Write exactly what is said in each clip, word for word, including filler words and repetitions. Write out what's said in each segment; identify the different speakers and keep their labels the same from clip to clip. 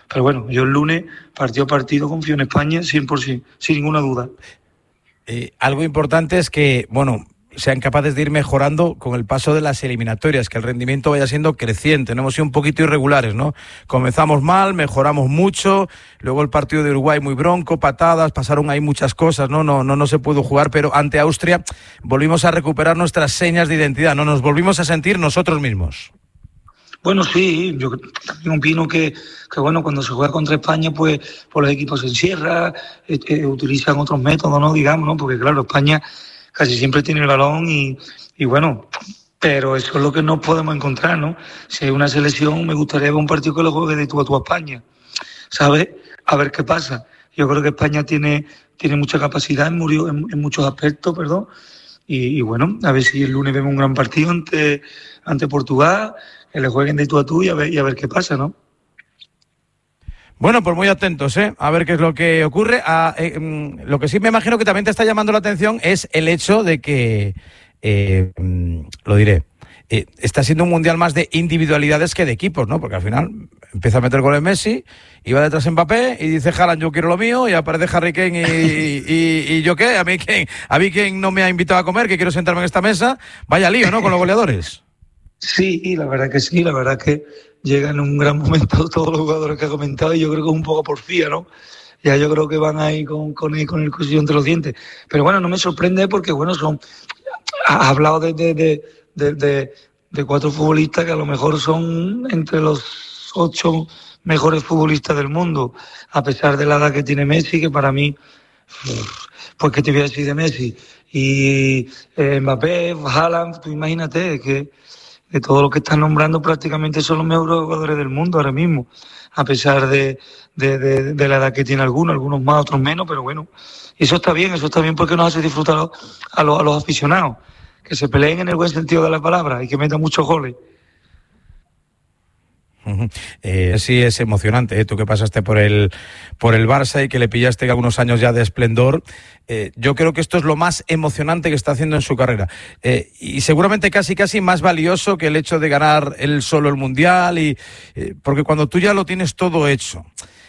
Speaker 1: Pero bueno, yo el lunes, partido a partido, confío en España cien por ciento, sin ninguna duda.
Speaker 2: Eh, algo importante es que, bueno, sean capaces de ir mejorando con el paso de las eliminatorias, que el rendimiento vaya siendo creciente. No hemos sido un poquito irregulares, ¿no? Comenzamos mal, mejoramos mucho, luego el partido de Uruguay muy bronco, patadas, pasaron ahí muchas cosas, ¿no? No, no, no se pudo jugar, pero ante Austria volvimos a recuperar nuestras señas de identidad, ¿no? Nos volvimos a sentir nosotros mismos.
Speaker 1: Bueno, sí, yo también opino que, que bueno, cuando se juega contra España, pues, pues los equipos se encierran, eh, eh, utilizan otros métodos, ¿no? Digamos, ¿no? Porque claro, España casi siempre tiene el balón y, y bueno, pero eso es lo que no podemos encontrar, ¿no? Si hay una selección, me gustaría ver un partido que lo juegue de tú a tú a España, ¿sabes? A ver qué pasa. Yo creo que España tiene, tiene mucha capacidad en, en, en muchos aspectos, perdón, y, y bueno, a ver si el lunes vemos un gran partido ante, ante Portugal, que le jueguen de tú a tú y a ver, y a ver qué pasa, ¿no?
Speaker 2: Bueno, pues muy atentos, ¿eh? A ver qué es lo que ocurre. Ah, eh, lo que sí me imagino que también te está llamando la atención es el hecho de que, eh, lo diré, eh, está siendo un mundial más de individualidades que de equipos, ¿no? Porque al final empieza a meter goles Messi, y va detrás Mbappé y dice Haaland, yo quiero lo mío, y aparece Harry Kane y, y, y yo qué, a mí quién, a mí quién no me ha invitado a comer, que quiero sentarme en esta mesa. Vaya lío, ¿no? Con los goleadores.
Speaker 1: Sí, la verdad que sí, la verdad que llegan en un gran momento todos los jugadores que ha comentado y yo creo que es un poco porfía, ¿no? Ya yo creo que van ahí con, con, el, con el cuchillo entre los dientes. Pero bueno, no me sorprende porque, bueno, son ha hablado de, de, de, de, de, de cuatro futbolistas que a lo mejor son entre los ocho mejores futbolistas del mundo, a pesar de la edad que tiene Messi, que para mí, pues qué te voy a decir de Messi. Y eh, Mbappé, Haaland, tú imagínate que... que todos los que están nombrando prácticamente son los mejores jugadores del mundo ahora mismo, a pesar de, de, de, de la edad que tiene algunos, algunos más, otros menos, pero bueno, eso está bien, eso está bien porque nos hace disfrutar a los, a los aficionados, que se peleen en el buen sentido de la palabra y que metan muchos goles.
Speaker 2: Uh-huh. Eh, sí, es emocionante, ¿eh? Tú que pasaste por el por el Barça y que le pillaste algunos años ya de esplendor, eh, yo creo que esto es lo más emocionante que está haciendo en su carrera, eh, y seguramente casi casi más valioso que el hecho de ganar él solo el Mundial, y eh, porque cuando tú ya lo tienes todo hecho,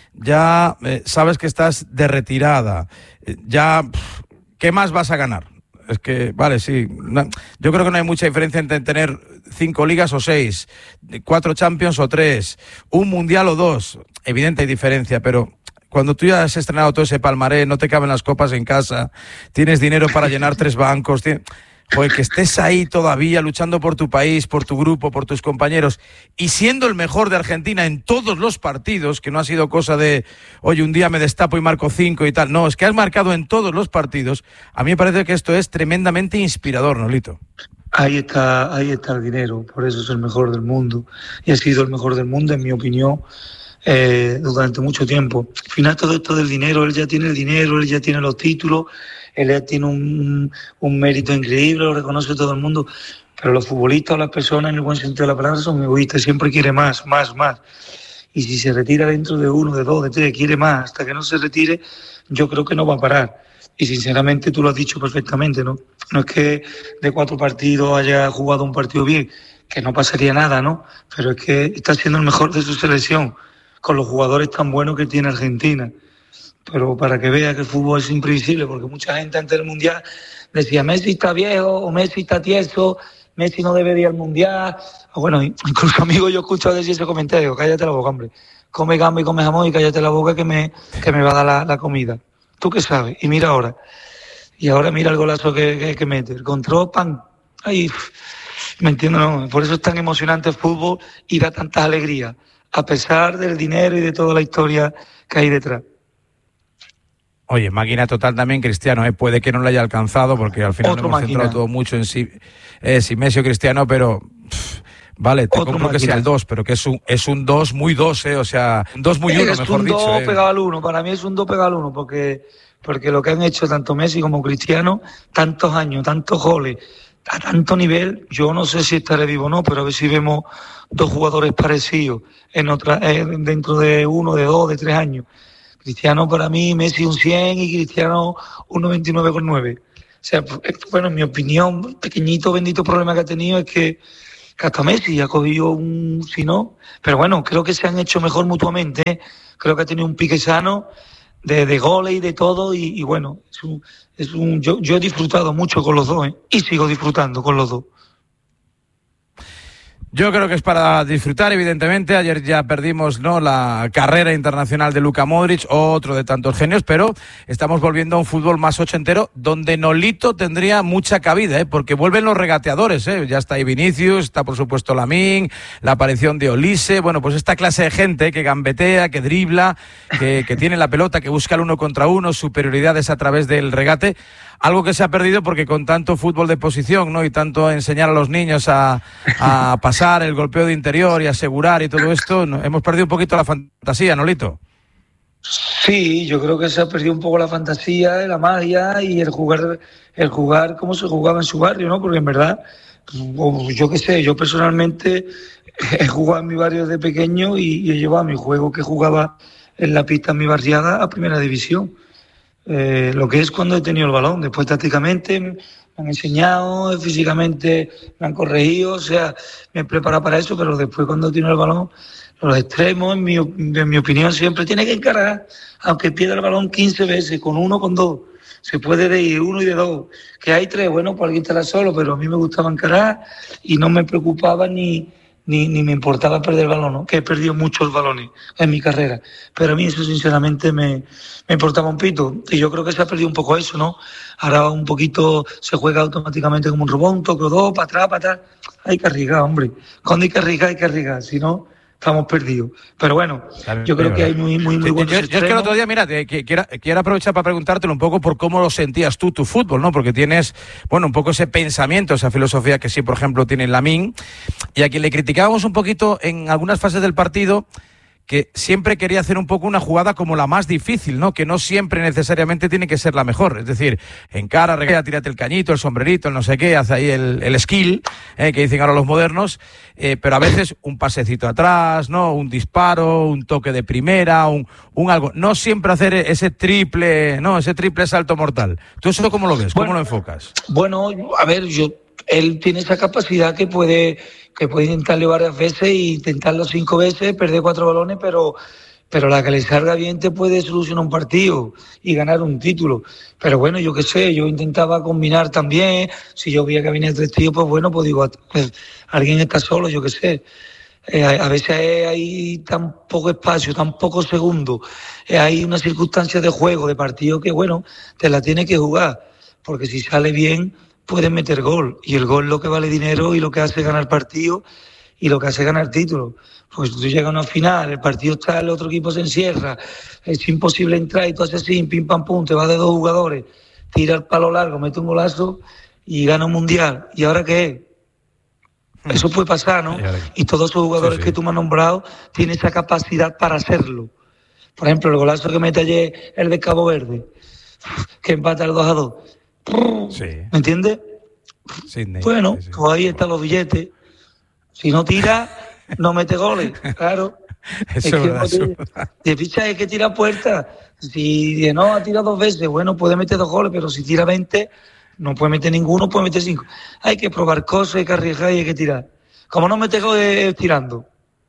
Speaker 2: ya eh, sabes que estás de retirada, eh, ya pff, ¿qué más vas a ganar? Es que, vale, sí, no, yo creo que no hay mucha diferencia entre tener cinco ligas o seis, cuatro Champions o tres, un Mundial o dos. Evidente hay diferencia, pero cuando tú ya has estrenado todo ese palmarés, no te caben las copas en casa, tienes dinero para llenar tres bancos, tienes... Joder, que estés ahí todavía luchando por tu país, por tu grupo, por tus compañeros y siendo el mejor de Argentina en todos los partidos, que no ha sido cosa de, oye, un día me destapo y marco cinco y tal. No, es que has marcado en todos los partidos. A mí me parece que esto es tremendamente inspirador, Nolito.
Speaker 1: Ahí está, ahí está el dinero, por eso es el mejor del mundo y ha sido el mejor del mundo, en mi opinión, eh, durante mucho tiempo. Al final todo esto del dinero, él ya tiene el dinero, él ya tiene los títulos, él ya tiene un, un mérito increíble, lo reconoce todo el mundo, pero los futbolistas o las personas en el buen sentido de la palabra son egoístas, siempre quiere más, más, más. Y si se retira dentro de uno, de dos, de tres, quiere más, hasta que no se retire, yo creo que no va a parar. Y sinceramente tú lo has dicho perfectamente, ¿no? No es que de cuatro partidos haya jugado un partido bien, que no pasaría nada, ¿no? Pero es que está siendo el mejor de su selección, con los jugadores tan buenos que tiene Argentina. Pero para que vea que el fútbol es imprevisible, porque mucha gente antes del Mundial decía Messi está viejo o Messi está tieso, Messi no debe ir al Mundial. O bueno, incluso amigos yo escucho decir ese comentario, cállate la boca, hombre, come gamba y come jamón y cállate la boca que me, que me va a dar la, la comida. ¿Tú qué sabes? Y mira ahora, y ahora mira el golazo que, que, que mete, el control, pan, ahí, me entiendo, no, por eso es tan emocionante el fútbol y da tantas alegrías, a pesar del dinero y de toda la historia que hay detrás.
Speaker 2: Oye, máquina total también Cristiano, ¿eh? Puede que no lo haya alcanzado porque al final
Speaker 1: Otro
Speaker 2: hemos
Speaker 1: máquina.
Speaker 2: centrado todo mucho en sí, eh, si Messi o Cristiano, pero pff, vale, te
Speaker 1: Otro
Speaker 2: compro que
Speaker 1: máquina.
Speaker 2: sea el dos, pero que es un es un dos muy dos, eh, o sea, un dos muy uno,
Speaker 1: es
Speaker 2: mejor
Speaker 1: un
Speaker 2: dicho.
Speaker 1: dos
Speaker 2: Eh.
Speaker 1: pegado al uno, para mí es un dos pegado al uno, porque, porque lo que han hecho tanto Messi como Cristiano, tantos años, tantos goles, a tanto nivel, yo no sé si estaré vivo o no, pero a ver si vemos dos jugadores parecidos en otra, eh, dentro de uno, de dos, de tres años. Cristiano para mí, Messi un cien y Cristiano un noventa y nueve coma nueve. O sea, bueno, en mi opinión, el pequeñito bendito problema que ha tenido es que que hasta Messi ha cogido un, si no, pero bueno, creo que se han hecho mejor mutuamente, ¿eh? Creo que ha tenido un pique sano de, de goles y de todo, y, y bueno, es un, es un, yo, yo he disfrutado mucho con los dos, ¿eh? Y sigo disfrutando con los dos.
Speaker 2: Yo creo que es para disfrutar, evidentemente. Ayer ya perdimos, ¿no?, la carrera internacional de Luka Modric, otro de tantos genios, pero estamos volviendo a un fútbol más ochentero, donde Nolito tendría mucha cabida, ¿eh? Porque vuelven los regateadores, ¿eh? Ya está ahí Vinicius, está por supuesto Lamine, la aparición de Olise, bueno, pues esta clase de gente que gambetea, que dribla, que, que tiene la pelota, que busca el uno contra uno, superioridades a través del regate. Algo que se ha perdido porque con tanto fútbol de posición, ¿no?, y tanto enseñar a los niños a, a pasar el golpeo de interior y asegurar y todo esto, ¿no?, hemos perdido un poquito la fantasía, ¿no, Lito?
Speaker 1: Sí, yo creo que se ha perdido un poco la fantasía, la magia y el jugar, el jugar como se jugaba en su barrio, ¿no? Porque en verdad, yo qué sé, yo personalmente he jugado en mi barrio desde pequeño y, y he llevado mi juego que jugaba en la pista en mi barriada a primera división. Eh, lo que es cuando he tenido el balón. Después tácticamente me han enseñado, físicamente me han corregido, o sea, me he preparado para eso, pero después cuando he tenido el balón, los extremos, en mi, en mi opinión, siempre tiene que encarar, aunque pierda el balón quince veces, con uno, con dos. Se puede de ir uno y de dos. Que hay tres, bueno, pues alguien estará solo, pero a mí me gustaba encarar y no me preocupaba ni... Ni, ni me importaba perder el balón, ¿no? Que he perdido muchos balones en mi carrera. Pero a mí eso sinceramente me, me importaba un pito. Y yo creo que se ha perdido un poco eso, ¿no? Ahora un poquito se juega automáticamente como un robot, un toque o dos, para atrás, para atrás. Hay que arriesgar, hombre. Cuando hay que arriesgar, hay que arriesgar. Si no, estamos perdidos. Pero bueno, yo creo que hay muy, muy, muy buenos
Speaker 2: yo, yo, yo es que el otro día, mira, te, que, quiero, quiero aprovechar para preguntártelo un poco por cómo lo sentías tú, tu fútbol, ¿no? Porque tienes, bueno, un poco ese pensamiento, esa filosofía que sí, por ejemplo, tiene Lamine, y a quien le criticábamos un poquito en algunas fases del partido, que siempre quería hacer un poco una jugada como la más difícil, ¿no? Que no siempre necesariamente tiene que ser la mejor. Es decir, encara, reguea, tírate el cañito, el sombrerito, el no sé qué, hace ahí el, el skill, eh, que dicen ahora los modernos, eh, pero a veces un pasecito atrás, ¿no? Un disparo, un toque de primera, un, un algo. No siempre hacer ese triple, ¿no? Ese triple salto mortal. ¿Tú eso cómo lo ves? ¿Cómo
Speaker 1: bueno,
Speaker 2: lo enfocas?
Speaker 1: Bueno, a ver, yo... Él tiene esa capacidad que puede que puede intentarlo varias veces y intentarlo cinco veces, perder cuatro balones, pero pero la que le salga bien te puede solucionar un partido y ganar un título. Pero bueno, yo qué sé, yo intentaba combinar también. Si yo veía que venía tres tíos, pues bueno, pues digo, pues, alguien está solo, yo qué sé. Eh, a veces hay tan poco espacio, tan pocos segundos, eh, hay una circunstancia de juego, de partido que bueno, te la tienes que jugar, porque si sale bien pueden meter gol, y el gol lo que vale dinero y lo que hace ganar partido y lo que hace ganar títulos. Pues tú llegas a una final, el partido está, el otro equipo se encierra, es imposible entrar y tú haces así, pim pam pum, te vas de dos jugadores, tira el palo largo, mete un golazo y gana un mundial. ¿Y ahora qué es? Eso puede pasar, ¿no? Y todos esos jugadores sí, sí. que tú me has nombrado tienen esa capacidad para hacerlo. Por ejemplo, el golazo que mete ayer el de Cabo Verde, que empata el dos a dos. Sí. ¿Me entiendes? Sydney, bueno, sí, sí. Pues ahí están los billetes. Si no tira, no mete goles. Claro.
Speaker 2: Eso es,
Speaker 1: es que
Speaker 2: verdad,
Speaker 1: no
Speaker 2: eso
Speaker 1: te,
Speaker 2: es verdad.
Speaker 1: De ficha hay que tirar puertas. Si no ha tirado dos veces, bueno, puede meter dos goles, pero si tira veinte, no puede meter ninguno, puede meter cinco. Hay que probar cosas, hay que arriesgar y hay que tirar. Como no mete goles tirando.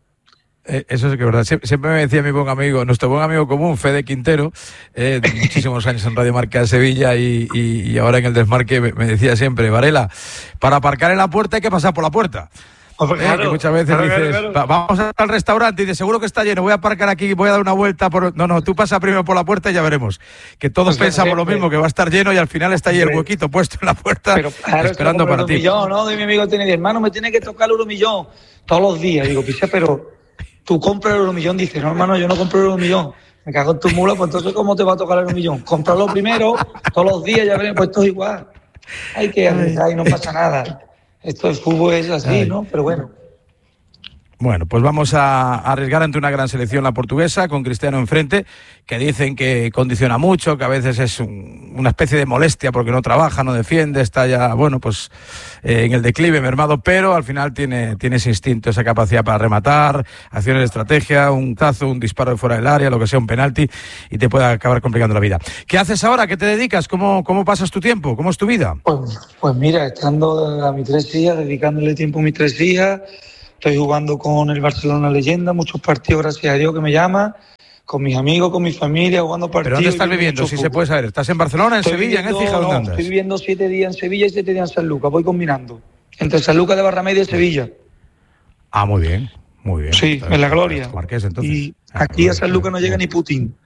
Speaker 2: Eh, eso es que es verdad. Sie- siempre me decía mi buen amigo, nuestro buen amigo común, Fede Quintero, eh, de muchísimos años en Radio Marca de Sevilla y, y, y ahora en el Desmarque, me, me decía siempre, Varela, para aparcar en la puerta hay que pasar por la puerta.
Speaker 1: Oh,
Speaker 2: eh,
Speaker 1: claro,
Speaker 2: que muchas veces
Speaker 1: claro,
Speaker 2: dices,
Speaker 1: claro, claro.
Speaker 2: Va, vamos al restaurante y de seguro que está lleno, voy a aparcar aquí, voy a dar una vuelta por... No, no, tú pasa primero por la puerta y ya veremos. Que todos pues pensamos siempre lo mismo, que va a estar lleno y al final está ahí el huequito puesto en la puerta, pero, claro, esperando para ti.
Speaker 1: Millón, ¿no? De mi amigo tiene, hermano, me tiene que tocar el euromillón todos los días. Digo, picha, pero tú compras el euromillón. Dice, no, hermano, yo no compro el euromillón. Me cago en tu mula, pues entonces, ¿cómo te va a tocar el euromillón? Cómpralo primero, todos los días, ya veremos, pues esto es igual. Hay que arriesgar y no pasa nada. Esto es fútbol, es así, Ay. ¿no? Pero bueno.
Speaker 2: Bueno, pues vamos a arriesgar ante una gran selección, la portuguesa, con Cristiano enfrente, que dicen que condiciona mucho, que a veces es un, una especie de molestia porque no trabaja, no defiende, está ya, bueno, pues eh, en el declive, mermado, pero al final tiene, tiene ese instinto, esa capacidad para rematar, acciones de estrategia, un tazo, un disparo de fuera del área, lo que sea, un penalti, y te puede acabar complicando la vida. ¿Qué haces ahora? ¿Qué te dedicas? ¿Cómo, cómo pasas tu tiempo? ¿Cómo es tu vida?
Speaker 1: Pues, pues mira, estando a mis tres hijas, dedicándole tiempo a mis tres hijas. Estoy jugando con el Barcelona Leyenda, muchos partidos, gracias a Dios, que me llama, con mis amigos, con mi familia, jugando partidos.
Speaker 2: ¿Pero dónde estás viviendo, si se puede saber? ¿Estás en Barcelona, en estoy Sevilla, viviendo, en Écija? ¿Dónde
Speaker 1: no,
Speaker 2: andas?
Speaker 1: Estoy viviendo siete días en Sevilla y siete días en San Lucas, voy combinando. Entre San Lucas de Barrameda y Sevilla.
Speaker 2: Ah, muy bien, muy bien.
Speaker 1: Sí, en la gloria.
Speaker 2: Marqués, entonces.
Speaker 1: Y aquí a San Lucas no llega ni Putin.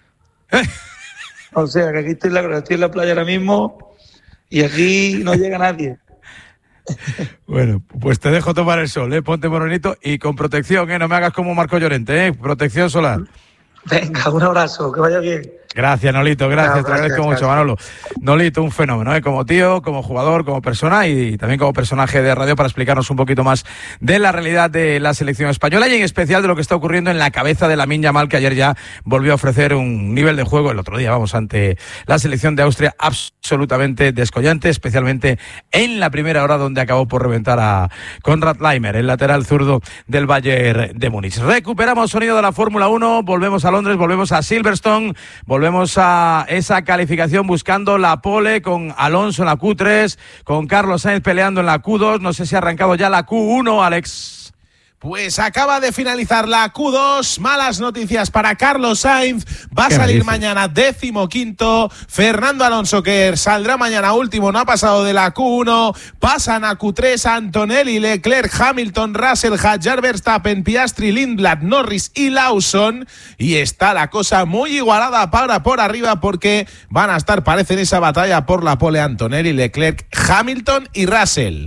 Speaker 1: O sea, que aquí estoy en la gloria, estoy en la playa ahora mismo y aquí no llega nadie.
Speaker 2: Bueno, pues te dejo tomar el sol, ¿eh? Ponte moronito y con protección, ¿eh? No me hagas como Marco Llorente, ¿eh? Protección solar.
Speaker 1: Venga, un abrazo, que vaya bien.
Speaker 2: Gracias, Nolito, gracias,
Speaker 1: No,
Speaker 2: te agradezco
Speaker 1: gracias,
Speaker 2: mucho, Manolo. Nolito, un fenómeno, ¿eh? Como tío, como jugador, como persona y también como personaje de radio para explicarnos un poquito más de la realidad de la selección española y en especial de lo que está ocurriendo en la cabeza de Lamine Yamal, que ayer ya volvió a ofrecer un nivel de juego, el otro día, vamos, ante la selección de Austria absolutamente descollante, especialmente en la primera hora donde acabó por reventar a Konrad Laimer, el lateral zurdo del Bayern de Múnich. Recuperamos sonido de la Fórmula uno, volvemos a Londres, volvemos a Silverstone, volvemos Volvemos a esa calificación buscando la pole con Alonso en la Q tres, con Carlos Sainz peleando en la Q dos. No sé si ha arrancado ya la Q uno, Alex.
Speaker 3: Pues acaba de finalizar la Q dos, malas noticias para Carlos Sainz, va a salir dice? mañana décimo quinto, Fernando Alonso que saldrá mañana último, no ha pasado de la Q uno, pasan a Q tres Antonelli, Leclerc, Hamilton, Russell, Hadjar, Verstappen, Piastri, Lindblad, Norris y Lawson, y está la cosa muy igualada para por arriba porque van a estar, parece, en esa batalla por la pole Antonelli, Leclerc, Hamilton y Russell.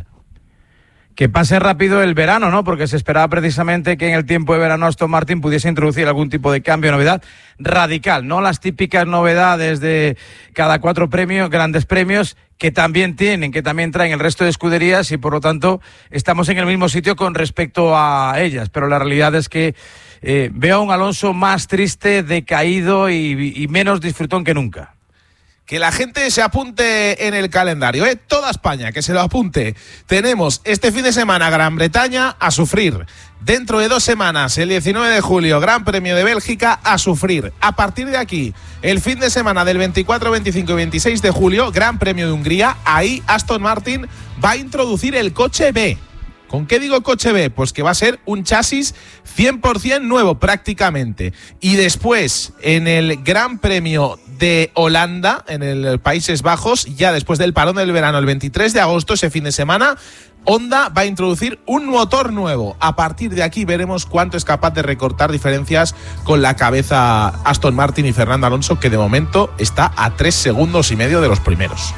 Speaker 2: Que pase rápido el verano, ¿no? Porque se esperaba precisamente que en el tiempo de verano Aston Martin pudiese introducir algún tipo de cambio, novedad radical, no las típicas novedades de cada cuatro premios, grandes premios, que también tienen, que también traen el resto de escuderías y por lo tanto estamos en el mismo sitio con respecto a ellas. Pero la realidad es que eh, veo a un Alonso más triste, decaído y, y menos disfrutón que nunca.
Speaker 3: Que la gente se apunte en el calendario, ¿eh? Toda España, que se lo apunte. Tenemos este fin de semana Gran Bretaña a sufrir. Dentro de dos semanas, el diecinueve de julio, Gran Premio de Bélgica a sufrir. A partir de aquí, el fin de semana del veinticuatro, veinticinco y veintiséis de julio, Gran Premio de Hungría. Ahí Aston Martin va a introducir el coche B. ¿Con qué digo coche B? Pues que va a ser un chasis cien por ciento nuevo prácticamente. Y después, en el Gran Premio de Holanda, en el Países Bajos, ya después del parón del verano, el veintitrés de agosto, ese fin de semana, Honda va a introducir un motor nuevo. A partir de aquí veremos cuánto es capaz de recortar diferencias con la cabeza Aston Martin y Fernando Alonso, que de momento está a tres segundos y medio de los primeros.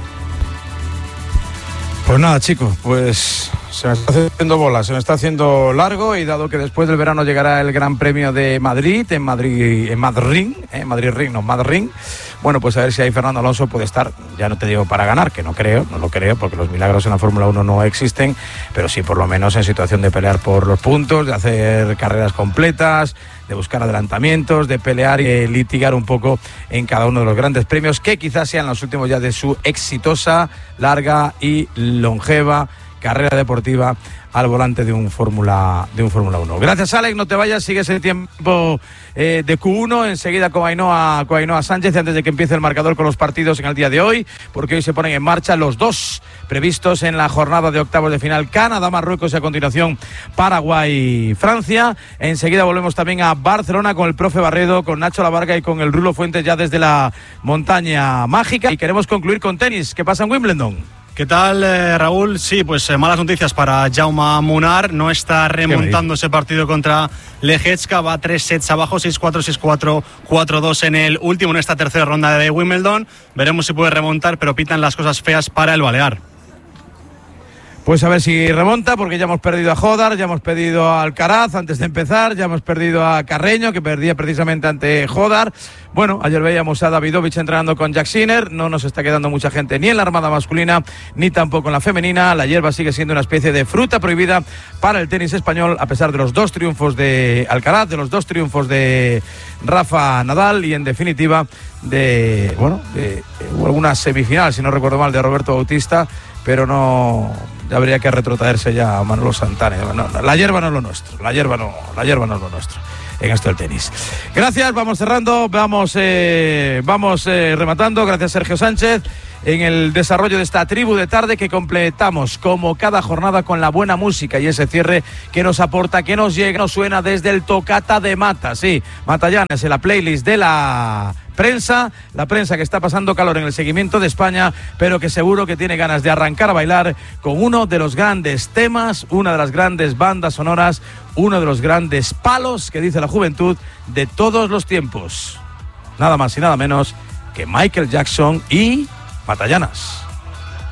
Speaker 2: Pues nada, chicos, pues se me está haciendo bola, se me está haciendo largo y dado que después del verano llegará el Gran Premio de Madrid, en Madrid, en Madrid, eh, Madrid Ring, no, Madrid, bueno, pues a ver si ahí Fernando Alonso puede estar, ya no te digo para ganar, que no creo, no lo creo, porque los milagros en la Fórmula uno no existen, pero sí por lo menos en situación de pelear por los puntos, de hacer carreras completas, de buscar adelantamientos, de pelear y litigar un poco en cada uno de los grandes premios, que quizás sean los últimos ya de su exitosa, larga y longeva carrera deportiva al volante de un Fórmula de un Fórmula uno. Gracias, Alex, no te vayas, sigues el tiempo eh, de Q uno, enseguida con Ainhoa, con Ainhoa Sánchez, antes de que empiece el marcador con los partidos en el día de hoy, porque hoy se ponen en marcha los dos previstos en la jornada de octavos de final, Canadá, Marruecos y a continuación Paraguay, Francia. Enseguida volvemos también a Barcelona con el profe Barredo, con Nacho Lavarga y con el Rulo Fuentes ya desde la montaña mágica. Y queremos concluir con tenis. ¿Qué pasa en Wimbledon?
Speaker 4: ¿Qué tal, eh, Raúl? Sí, pues eh, malas noticias para Jaume Munar. No está remontando ese partido contra Lehecka. Va tres sets abajo, seis cuatro, seis cuatro, cuatro dos en el último, en esta tercera ronda de Wimbledon. Veremos si puede remontar, pero pitan las cosas feas para el balear.
Speaker 2: Pues a ver si remonta, porque ya hemos perdido a Jodar, ya hemos perdido a Alcaraz antes de empezar, ya hemos perdido a Carreño, que perdía precisamente ante Jodar. Bueno, ayer veíamos a Davidovich entrenando con Jack Sinner, no nos está quedando mucha gente ni en la armada masculina, ni tampoco en la femenina. La hierba sigue siendo una especie de fruta prohibida para el tenis español, a pesar de los dos triunfos de Alcaraz, de los dos triunfos de Rafa Nadal y, en definitiva, de, bueno, de, de alguna semifinal, si no recuerdo mal, de Roberto Bautista, pero no... habría que retrotraerse ya a Manolo Santana. No, no, la hierba no es lo nuestro, la hierba no, la hierba no es lo nuestro en esto del tenis. Gracias, vamos cerrando, vamos, eh, vamos eh, rematando. Gracias, Sergio Sánchez, en el desarrollo de esta tribu de tarde que completamos como cada jornada con la buena música y ese cierre que nos aporta, que nos llega, nos suena desde el Tocata de Mata. Sí, Matallanes, en la playlist de la prensa, la prensa que está pasando calor en el seguimiento de España, pero que seguro que tiene ganas de arrancar a bailar con uno de los grandes temas, una de las grandes bandas sonoras, uno de los grandes palos que dice la juventud de todos los tiempos. Nada más y nada menos que Michael Jackson y Matallanas.